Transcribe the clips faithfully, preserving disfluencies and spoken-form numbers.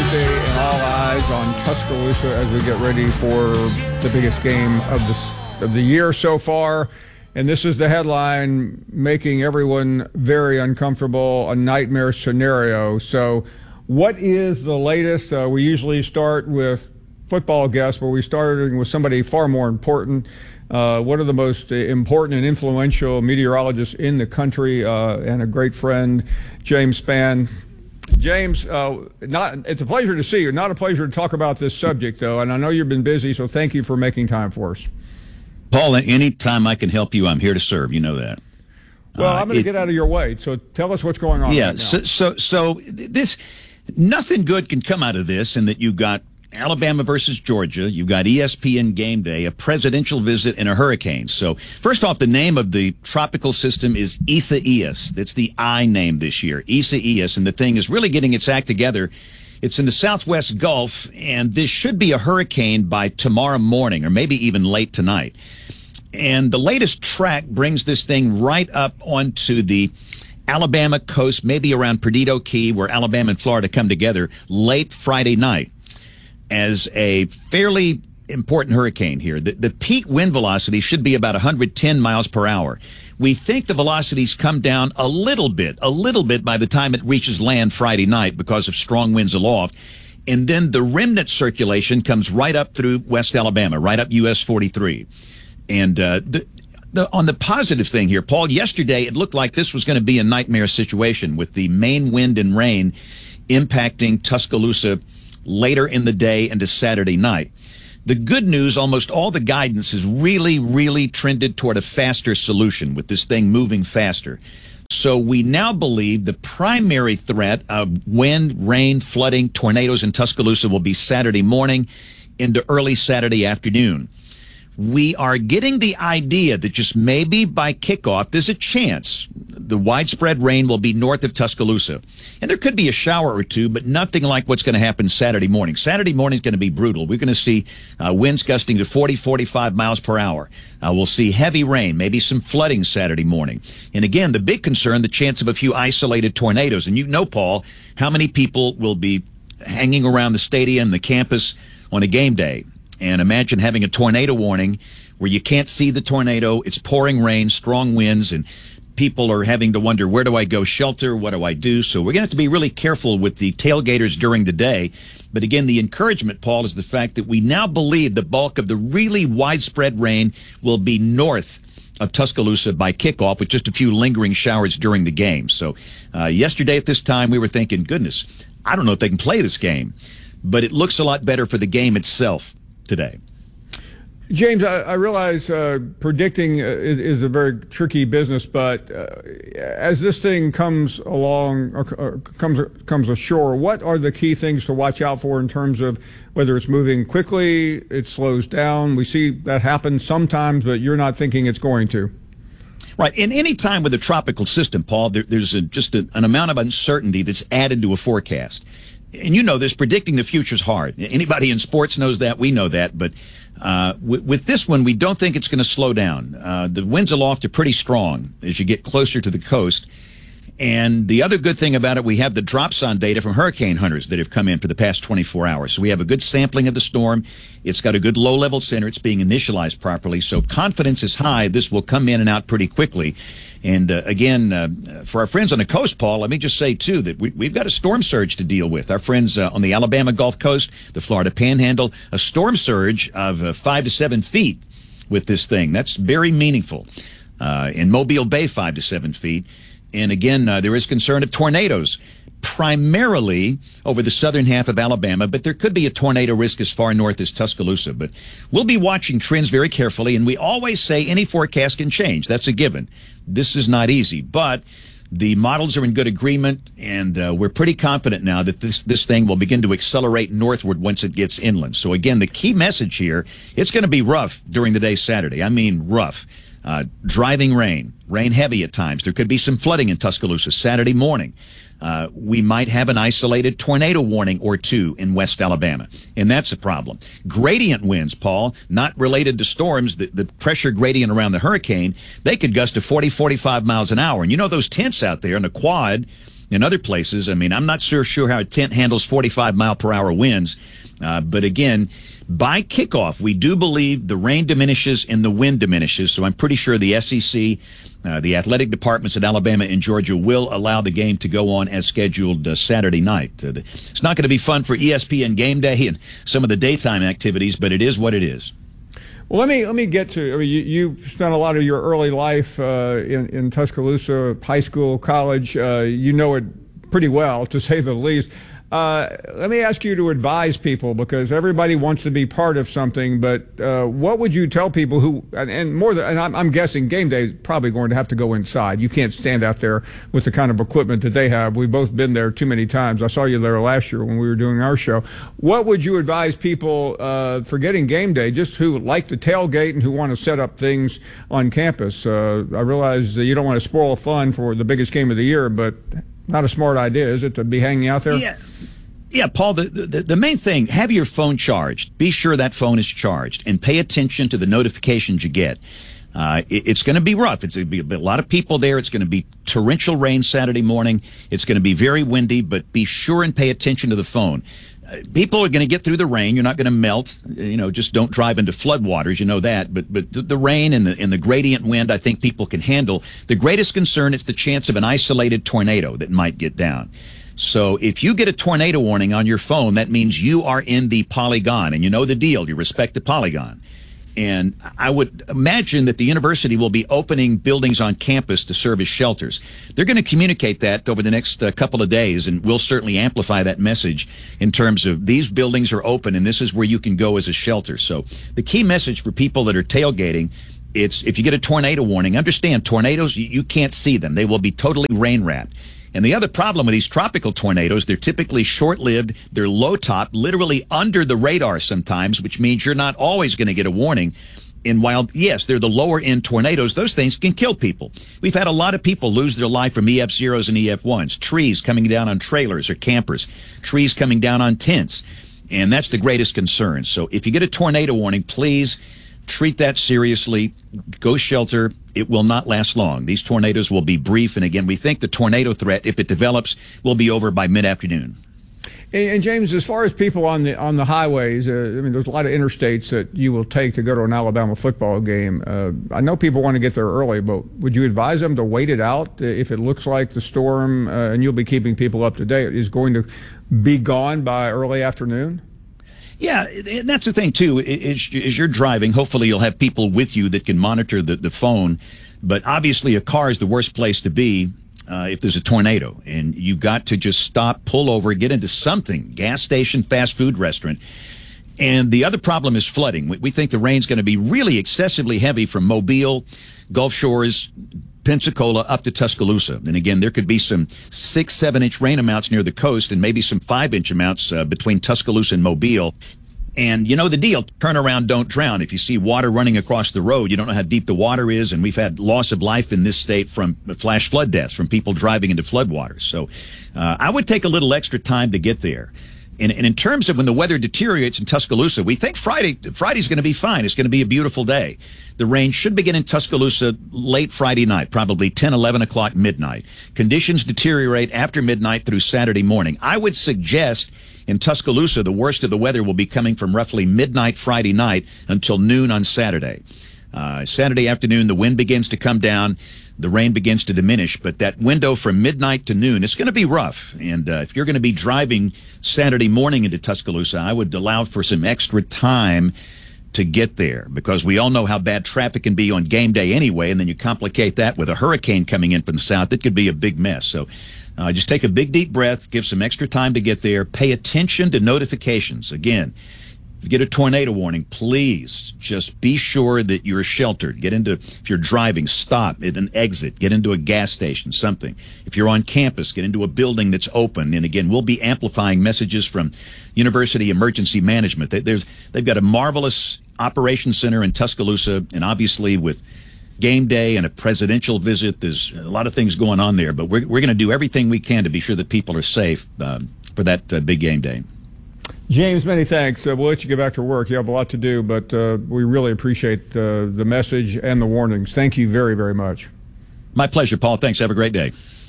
Thursday, and all eyes on Tuscaloosa as we get ready for the biggest game of the, of the year so far. And this is the headline, making everyone very uncomfortable, a nightmare scenario. So what is the latest? Uh, we usually start with football guests, but we're starting with somebody far more important. Uh, one of the most important and influential meteorologists in the country, uh, and a great friend, James Spann. James, uh, not, it's a pleasure to see you. Not a pleasure to talk about this subject, though, and I know you've been busy, so thank you for making time for us. Paul, anytime I can help you, I'm here to serve. You know that. Well, uh, I'm going to get out of your way, so tell us what's going on. Yeah, right now. so, so so this, nothing good can come out of this, in that you've got Alabama versus Georgia, you've got E S P N Game Day, a presidential visit, and a hurricane. So first off, the name of the tropical system is Isaias. That's the I name this year, Isaias, and the thing is really getting its act together. It's in the southwest Gulf, and this should be a hurricane by tomorrow morning, or maybe even late tonight. And the latest track brings this thing right up onto the Alabama coast, maybe around Perdido Key, where Alabama and Florida come together, late Friday night, as a fairly important hurricane here. The, the peak wind velocity should be about one hundred ten miles per hour. We think the velocities come down a little bit, a little bit by the time it reaches land Friday night because of strong winds aloft. And then the remnant circulation comes right up through West Alabama, right up U S forty-three. And uh, the, the, on the positive thing here, Paul, yesterday it looked like this was going to be a nightmare situation with the main wind and rain impacting Tuscaloosa later in the day into Saturday night. The good news, almost all the guidance is really, really trended toward a faster solution, with this thing moving faster. So we now believe the primary threat of wind, rain, flooding, tornadoes in Tuscaloosa will be Saturday morning into early Saturday afternoon. We are getting the idea that just maybe by kickoff, there's a chance the widespread rain will be north of Tuscaloosa. And there could be a shower or two, but nothing like what's going to happen Saturday morning. Saturday morning is going to be brutal. We're going to see uh, winds gusting to forty, forty-five miles per hour. Uh, we'll see heavy rain, maybe some flooding Saturday morning. And again, the big concern, the chance of a few isolated tornadoes. And you know, Paul, how many people will be hanging around the stadium, the campus on a game day. And imagine having a tornado warning where you can't see the tornado, it's pouring rain, strong winds, and people are having to wonder, where do I go shelter? What do I do? So we're going to have to be really careful with the tailgaters during the day. But again, the encouragement, Paul, is the fact that we now believe the bulk of the really widespread rain will be north of Tuscaloosa by kickoff, with just a few lingering showers during the game. So uh, yesterday at this time, we were thinking, goodness, I don't know if they can play this game. But it looks a lot better for the game itself today. James, I, I realize uh, predicting is, is a very tricky business, but uh, as this thing comes along, or, or comes comes ashore, what are the key things to watch out for in terms of whether it's moving quickly, it slows down? We see that happen sometimes, but you're not thinking it's going to. Right. And any time with a tropical system, Paul, there, there's a, just a, an amount of uncertainty that's added to a forecast. And you know this, predicting the future is hard. Anybody in sports knows that. We know that. But uh, with, with this one, we don't think it's going to slow down. Uh, the winds aloft are pretty strong as you get closer to the coast. And the other good thing about it, we have the dropson data from hurricane hunters that have come in for the past twenty-four hours. So we have a good sampling of the storm. It's got a good low-level center. It's being initialized properly. So confidence is high. This will come in and out pretty quickly. And uh, again, uh, for our friends on the coast, Paul, let me just say, too, that we, we've got a storm surge to deal with. Our friends uh, on the Alabama Gulf Coast, the Florida Panhandle, a storm surge of uh, five to seven feet with this thing. That's very meaningful. Uh, in Mobile Bay, five to seven feet. And again, uh, there is concern of tornadoes, primarily over the southern half of Alabama, but there could be a tornado risk as far north as Tuscaloosa. But we'll be watching trends very carefully, and we always say any forecast can change. That's a given. This is not easy, but the models are in good agreement, and uh, we're pretty confident now that this, this thing will begin to accelerate northward once it gets inland. So again, the key message here, it's going to be rough during the day Saturday. I mean rough. Uh, driving rain, rain heavy at times. There could be some flooding in Tuscaloosa Saturday morning. Uh, we might have an isolated tornado warning or two in West Alabama, and that's a problem. Gradient winds, Paul, not related to storms, the, the pressure gradient around the hurricane, they could gust to forty, forty-five miles an hour. And you know those tents out there in the quad in other places. I mean, I'm not sure sure how a tent handles forty-five mile per hour winds. Uh, but again, by kickoff, we do believe the rain diminishes and the wind diminishes. So I'm pretty sure the S E C, uh, the athletic departments at Alabama and Georgia will allow the game to go on as scheduled uh, Saturday night. Uh, the, it's not going to be fun for E S P N Game Day and some of the daytime activities, but it is what it is. Well, let me let me get to. I mean, you, you spent a lot of your early life uh, in in Tuscaloosa, high school, college. Uh, you know it pretty well, to say the least. Uh, let me ask you to advise people, because everybody wants to be part of something, but uh, what would you tell people who, and, and more than, and I'm, I'm guessing game day is probably going to have to go inside. You can't stand out there with the kind of equipment that they have. We've both been there too many times. I saw you there last year when we were doing our show. What would you advise people uh, for getting game day, just who like to tailgate and who want to set up things on campus? Uh, I realize that you don't want to spoil fun for the biggest game of the year, but not a smart idea, is it, to be hanging out there? Yeah. Yeah, Paul, the, the, the main thing, have your phone charged. Be sure that phone is charged, and pay attention to the notifications you get. Uh, it, it's going to be rough. It's going to be a lot of people there. It's going to be torrential rain Saturday morning. It's going to be very windy, but be sure and pay attention to the phone. Uh, people are going to get through the rain. You're not going to melt. You know, just don't drive into floodwaters. You know that. But but the, the rain and the and the gradient wind, I think people can handle. The greatest concern is the chance of an isolated tornado that might get down. So if you get a tornado warning on your phone, that means you are in the polygon, and you know the deal. You respect the polygon. And I would imagine that the university will be opening buildings on campus to serve as shelters. They're going to communicate that over the next uh, couple of days, and we'll certainly amplify that message in terms of these buildings are open, and this is where you can go as a shelter. So the key message for people that are tailgating, it's if you get a tornado warning, understand tornadoes, you, you can't see them. They will be totally rain wrapped. And the other problem with these tropical tornadoes, they're typically short-lived. They're low-top, literally under the radar sometimes, which means you're not always going to get a warning. And while, yes, they're the lower-end tornadoes, those things can kill people. We've had a lot of people lose their life from E F zeros and E F ones, trees coming down on trailers or campers, trees coming down on tents. And that's the greatest concern. So if you get a tornado warning, please treat that seriously. Go shelter. It will not last long. These tornadoes will be brief. And again, we think the tornado threat, if it develops, will be over by mid-afternoon. And, and James, as far as people on the on the highways, uh, I mean, there's a lot of interstates that you will take to go to an Alabama football game. Uh, I know people want to get there early, but would you advise them to wait it out if it looks like the storm, uh, and you'll be keeping people up to date, is going to be gone by early afternoon? Yeah, and that's the thing, too. As, as you're driving, hopefully you'll have people with you that can monitor the, the phone. But obviously a car is the worst place to be uh, if there's a tornado. And you've got to just stop, pull over, get into something, gas station, fast food restaurant. And the other problem is flooding. We, we think the rain's going to be really excessively heavy from Mobile, Gulf Shores, Pensacola up to Tuscaloosa. And again, there could be some six, seven inch rain amounts near the coast and maybe some five inch amounts uh, between Tuscaloosa and Mobile. And you know the deal, turn around, don't drown. If you see water running across the road, you don't know how deep the water is. And we've had loss of life in this state from flash flood deaths, from people driving into floodwaters. So uh, I would take a little extra time to get there. And, and in terms of when the weather deteriorates in Tuscaloosa, we think Friday Friday's going to be fine. It's going to be a beautiful day. The rain should begin in Tuscaloosa late Friday night, probably ten, eleven o'clock midnight. Conditions deteriorate after midnight through Saturday morning. I would suggest in Tuscaloosa, the worst of the weather will be coming from roughly midnight Friday night until noon on Saturday. Uh, Saturday afternoon, the wind begins to come down. The rain begins to diminish, but that window from midnight to noon, it's going to be rough. And uh, if you're going to be driving Saturday morning into Tuscaloosa, I would allow for some extra time to get there, because we all know how bad traffic can be on game day anyway, and then you complicate that with a hurricane coming in from the south. It could be a big mess. So uh, just take a big, deep breath, give some extra time to get there, pay attention to notifications. Again, if you get a tornado warning, please just be sure that you're sheltered. Get into, if you're driving, stop at an exit, get into a gas station, something. If you're on campus, get into a building that's open. And again, we'll be amplifying messages from University Emergency Management. There's, they've got a marvelous operations center in Tuscaloosa, and obviously with game day and a presidential visit, there's a lot of things going on there. But we're, we're going to do everything we can to be sure that people are safe um, for that uh, big game day. James, many thanks. Uh, we'll let you get back to work. You have a lot to do, but uh, we really appreciate uh, the message and the warnings. Thank you very, very much. My pleasure, Paul. Thanks. Have a great day.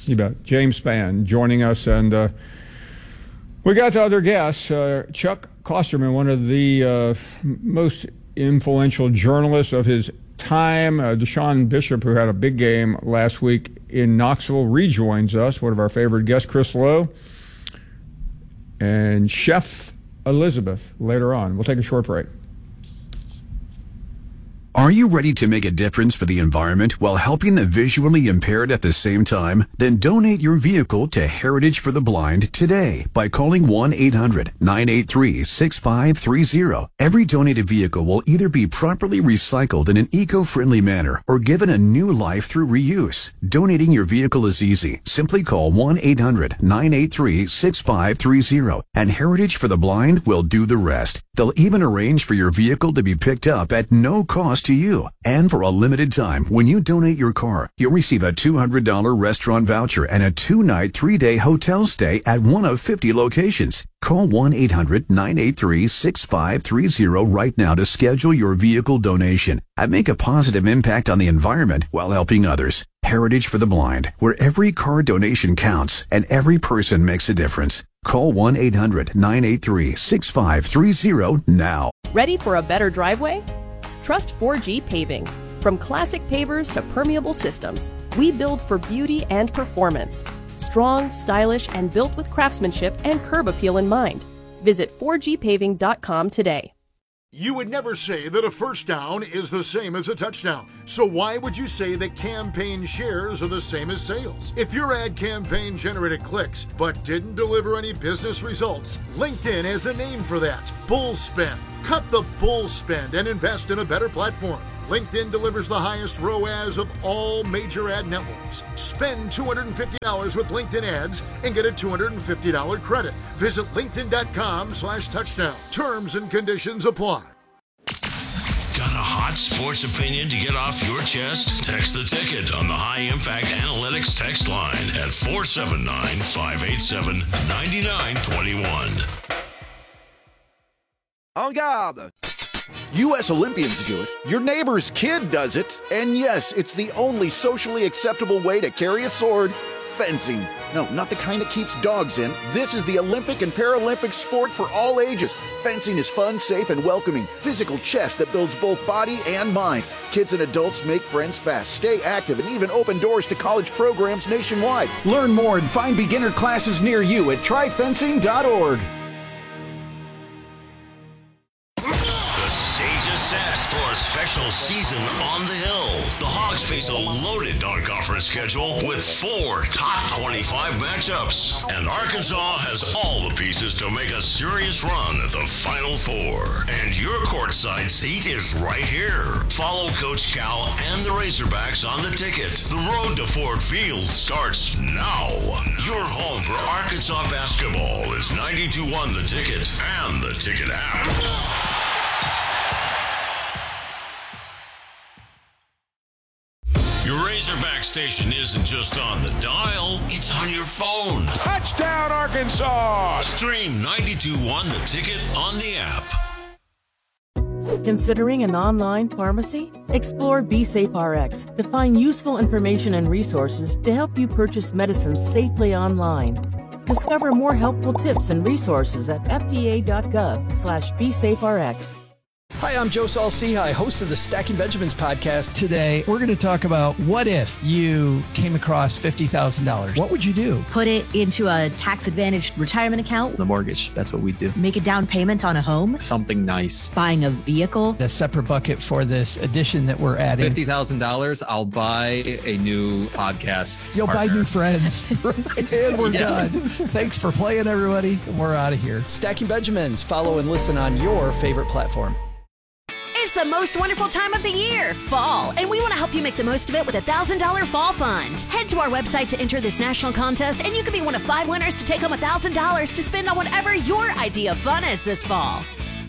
You bet. James Spann joining us, and uh, we got the other guests. Uh, Chuck Klosterman, one of the uh, most influential journalists of his time. Uh, Deshaun Bishop, who had a big game last week in Knoxville, rejoins us. One of our favorite guests, Chris Lowe, and Chef Elizabeth later on. We'll take a short break. Are you ready to make a difference for the environment while helping the visually impaired at the same time? Then donate your vehicle to Heritage for the Blind today by calling one eight hundred nine eight three six five three zero. Every donated vehicle will either be properly recycled in an eco-friendly manner or given a new life through reuse. Donating your vehicle is easy. Simply call one eight hundred nine eight three six five three zero and Heritage for the Blind will do the rest. They'll even arrange for your vehicle to be picked up at no cost to you. And for a limited time, when you donate your car, you'll receive a two hundred dollars restaurant voucher and a two-night, three-day hotel stay at one of fifty locations. Call one eight hundred nine eight three six five three zero right now to schedule your vehicle donation and make a positive impact on the environment while helping others. Heritage for the Blind, where every car donation counts and every person makes a difference. Call one eight hundred nine eight three six five three zero now. Ready for a better driveway? Trust four G Paving. From classic pavers to permeable systems, we build for beauty and performance. Strong, stylish, and built with craftsmanship and curb appeal in mind. Visit four G paving dot com today. You would never say that a first down is the same as a touchdown. So why would you say that campaign shares are the same as sales? If your ad campaign generated clicks but didn't deliver any business results, LinkedIn has a name for that: bull spend. Cut the bull spend and invest in a better platform. LinkedIn delivers the highest R O A S of all major ad networks. Spend two hundred fifty dollars with LinkedIn ads and get a two hundred fifty dollars credit. Visit linkedin.com slash touchdown. Terms and conditions apply. Got a hot sports opinion to get off your chest? Text the ticket on the High Impact Analytics text line at four seven nine, five eight seven, nine nine two one. En garde! U S Olympians do it, your neighbor's kid does it, and yes, it's the only socially acceptable way to carry a sword: fencing. No, not the kind that keeps dogs in. This is the Olympic and Paralympic sport for all ages. Fencing is fun, safe, and welcoming. Physical chess that builds both body and mind. Kids and adults make friends fast, stay active, and even open doors to college programs nationwide. Learn more and find beginner classes near you at try fencing dot org. Set for a special season on the Hill. The Hogs face a loaded non-conference schedule with four top twenty-five matchups. And Arkansas has all the pieces to make a serious run at the Final Four. And your courtside seat is right here. Follow Coach Cal and the Razorbacks on the ticket. The road to Ford Field starts now. Your home for Arkansas basketball is ninety-two one The Ticket and the Ticket app. Your Razorback station isn't just on the dial, it's on your phone. Touchdown, Arkansas! Stream ninety-two one The Ticket on the app. Considering an online pharmacy? Explore BeSafeRx to find useful information and resources to help you purchase medicines safely online. Discover more helpful tips and resources at F D A dot gov slash BeSafeRx. Hi, I'm Joe Saul-Sehy, host of the Stacking Benjamins podcast. Today, we're going to talk about what if you came across fifty thousand dollars. What would you do? Put it into a tax-advantaged retirement account. The mortgage, that's what we do. Make a down payment on a home. Something nice. Buying a vehicle. A separate bucket for this addition that we're adding. fifty thousand dollars, I'll buy a new podcast You'll partner. buy new friends. And we're yeah. done. Thanks for playing, everybody. We're out of here. Stacking Benjamins. Follow and listen on your favorite platform. It's the most wonderful time of the year, fall, and we want to help you make the most of it with a one thousand dollars Fall Fund. Head to our website to enter this national contest, and you could be one of five winners to take home one thousand dollars to spend on whatever your idea of fun is this fall.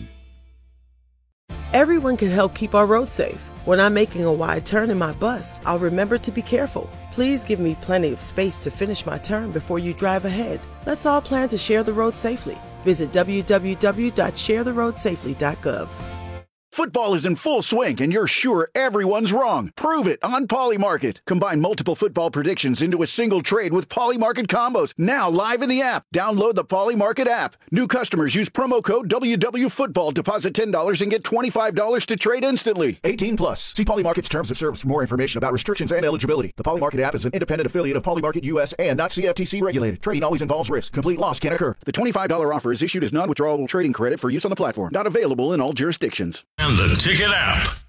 Everyone can help keep our roads safe. When I'm making a wide turn in my bus, I'll remember to be careful. Please give me plenty of space to finish my turn before you drive ahead. Let's all plan to share the road safely. Visit w w w dot share the road safely dot gov. Football is in full swing, and you're sure everyone's wrong. Prove it on Polymarket. Combine multiple football predictions into a single trade with Polymarket combos. Now live in the app. Download the Polymarket app. New customers use promo code W W Football. Deposit ten dollars and get twenty-five dollars to trade instantly. eighteen plus. See Polymarket's terms of service for more information about restrictions and eligibility. The Polymarket app is an independent affiliate of Polymarket U S and not C F T C regulated. Trading always involves risk. Complete loss can occur. The twenty-five dollars offer is issued as non-withdrawable trading credit for use on the platform. Not available in all jurisdictions. And the Ticket app.